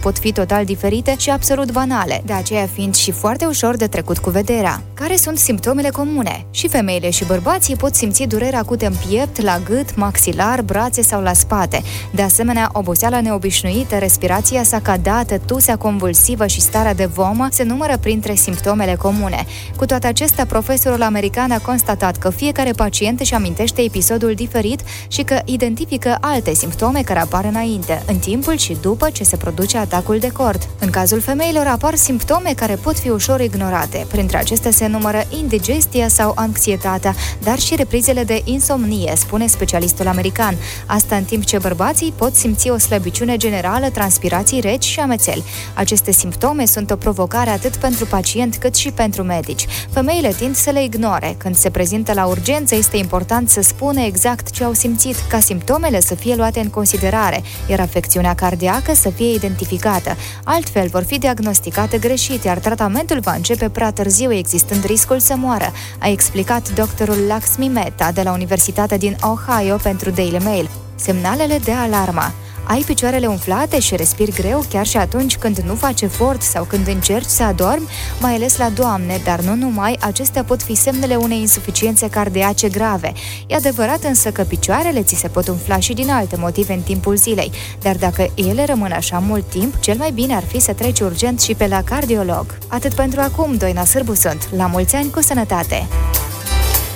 pot fi total diferite și absolut banale, de aceea fiind și foarte ușor de trecut cu vederea. Care sunt simptomele comune? Și femeile și bărbații pot simți dureri acute în piept, la gât, maxilar, brațe sau la spate. De asemenea, oboseala neobișnuită, respirația sacadată, tusea convulsivă și starea de vomă se numără printre simptomele comune. Cu toate acestea, profesorul american a constatat că fiecare pacient își amintește episodul diferit și că identifică alte simptome care apar înainte, în timpul și după ce se produce atacul de cord. În cazul femeilor apar simptome care pot fi ușor ignorate. Printre acestea se numără indigestia sau anxietatea, dar și reprizele de insomnie, spune specialistul american. Asta în timp ce bărbații pot simți o slăbiciune generală, transpirații reci și amețeli. Aceste simptome sunt o provocare atât pentru pacient cât și pentru medici. Femeile tind să le ignore. Când se prezintă la urgență, este important să spună exact ce au simțit, ca simptomele să fie luate în considerare, iar afecțiunea cardiacă să fie identificată. Altfel vor fi diagnosticate greșit, iar tratamentul va începe prea târziu, existând riscul să moară, a explicat doctorul Laxmi Mehta de la Universitatea din Ohio pentru Daily Mail. Semnalele de alarmă. Ai picioarele umflate și respiri greu chiar și atunci când nu faci efort sau când încerci să adormi, mai ales la doamne, dar nu numai, acestea pot fi semnele unei insuficiențe cardiace grave. E adevărat însă că picioarele ți se pot umfla și din alte motive în timpul zilei, dar dacă ele rămân așa mult timp, cel mai bine ar fi să treci urgent și pe la cardiolog. Atât pentru acum, Doina Sârbu sunt. La mulți ani cu sănătate!